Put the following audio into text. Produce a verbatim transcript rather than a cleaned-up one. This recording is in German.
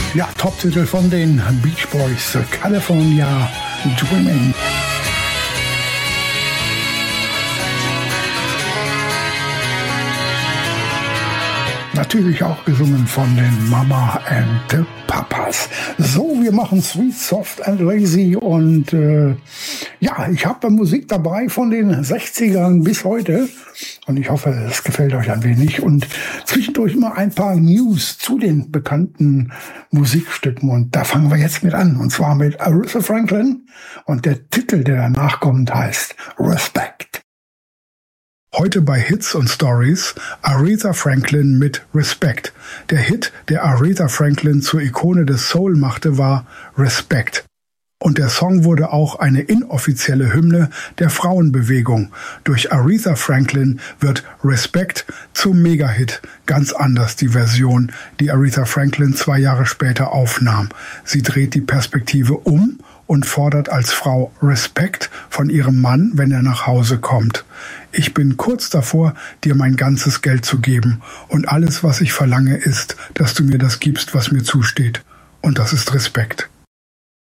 Ja, Top-Titel von den Beach Boys, California Dreaming. Natürlich auch gesungen von den Mama and the Papas. So, wir machen Sweet, Soft and Lazy und äh, ja, ich habe Musik dabei von den sechzigern bis heute und ich hoffe, es gefällt euch ein wenig und zwischendurch immer ein paar News zu den bekannten Musikstücken und da fangen wir jetzt mit an und zwar mit Aretha Franklin und der Titel, der danach kommt, heißt Respect. Heute bei Hits und Stories Aretha Franklin mit Respect. Der Hit, der Aretha Franklin zur Ikone des Soul machte, war Respect. Und der Song wurde auch eine inoffizielle Hymne der Frauenbewegung. Durch Aretha Franklin wird Respect zum Mega-Hit. Ganz anders die Version, die Aretha Franklin zwei Jahre später aufnahm. Sie dreht die Perspektive um und fordert als Frau Respekt von ihrem Mann, wenn er nach Hause kommt. Ich bin kurz davor, dir mein ganzes Geld zu geben und alles, was ich verlange, ist, dass du mir das gibst, was mir zusteht. Und das ist Respekt.